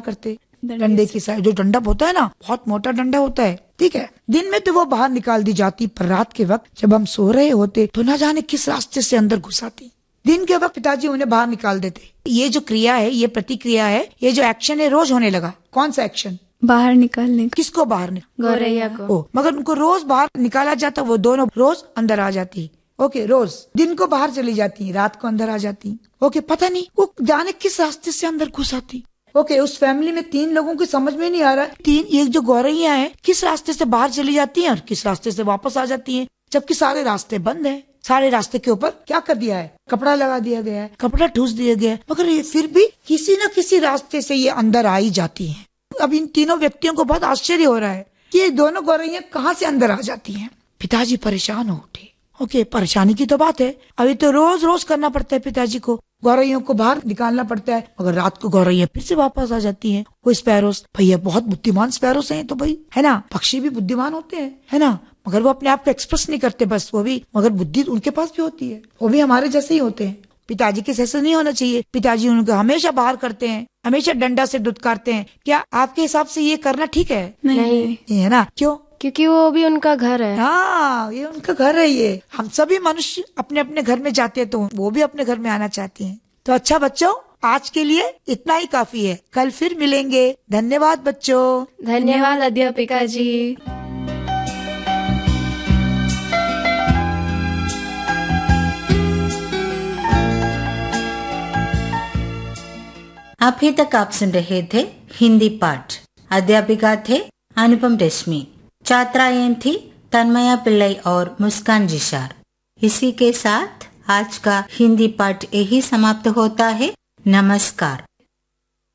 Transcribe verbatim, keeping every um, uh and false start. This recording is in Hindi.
करते? डंडे की साइड, जो डंडा होता है ना, बहुत मोटा डंडा होता है, ठीक है। दिन में तो वो बाहर निकाल दी जाती, पर रात के वक्त जब हम सो रहे होते तो न जाने किस रास्ते से अंदर घुस आती। दिन के वक्त पिताजी उन्हें बाहर निकाल देते। ये जो क्रिया है, ये प्रतिक्रिया है, ये जो एक्शन है, रोज होने लगा। कौन सा एक्शन? बाहर निकालने। किसको बाहर निकाल? गौरैया को। ओ, मगर उनको रोज बाहर निकाला जाता, वो दोनों रोज अंदर आ जाती। ओके, रोज दिन को बाहर चली जाती, रात को अंदर आ जाती। ओके, पता नहीं वो जाने किस रास्ते से अंदर घुस आती। ओके, उस फैमिली में तीन लोगों की समझ में नहीं आ रहा है, तीन एक जो गौरैया है किस रास्ते से बाहर चली जाती हैं और किस रास्ते से वापस आ जाती हैं, जबकि सारे रास्ते बंद हैं। सारे रास्ते के ऊपर क्या कर दिया है? कपड़ा लगा दिया गया है, कपड़ा ठूस दिया गया है, मगर ये फिर भी किसी न किसी रास्ते से ये अंदर आ ही जाती है। अब इन तीनों व्यक्तियों को बहुत आश्चर्य हो रहा है कि ये दोनों गौरैया कहाँ से अंदर आ जाती हैं। पिताजी परेशान हो उठे। ओके, परेशानी की तो बात है, अभी तो रोज रोज करना पड़ता है पिताजी को, गौरैयों को बाहर निकालना पड़ता है, मगर रात को गौरैया फिर से वापस आ जाती हैं। वो स्पैरोस, भैया बहुत बुद्धिमान स्पैरोस हैं तो भाई, है ना, पक्षी भी बुद्धिमान होते हैं, है ना, मगर वो अपने आप को एक्सप्रेस नहीं करते बस, वो भी, मगर बुद्धि उनके पास भी होती है, वो भी हमारे जैसे ही होते हैं। पिताजी के जैसे नहीं होना चाहिए। पिताजी उनको हमेशा बाहर करते हैं, हमेशा डंडा से दुत्कारते हैं। क्या आपके हिसाब से ये करना ठीक है? नहीं, है ना? क्यों? क्योंकि वो भी उनका घर है। हाँ, ये उनका घर है। ये हम सभी मनुष्य अपने अपने घर में जाते हैं तो वो भी अपने घर में आना चाहती हैं। तो अच्छा बच्चों, आज के लिए इतना ही काफी है, कल फिर मिलेंगे। धन्यवाद बच्चों। धन्यवाद अध्यापिका जी। अभी तक आप सुन रहे थे हिंदी पाठ। अध्यापिका थे अनुपम रश्मि, छात्राएं थी तन्मया पिल्लई और मुस्कान जिशार। इसी के साथ आज का हिंदी पाठ यही समाप्त होता है। नमस्कार।